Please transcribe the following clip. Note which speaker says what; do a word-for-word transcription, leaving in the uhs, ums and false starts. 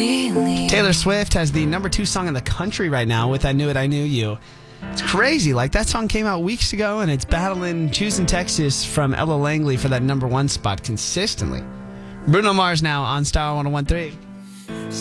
Speaker 1: Taylor Swift has the number two song in the country right now with I Knew It, I Knew You. It's crazy. Like, that song came out weeks ago, and it's battling Choosing Texas from Ella Langley for that number one spot consistently. Bruno Mars now on Star one oh one three.